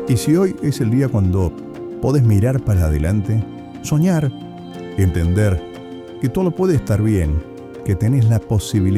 Y si hoy es el día cuando podés mirar para adelante, soñar, entender que todo puede estar bien, que tenés la posibilidad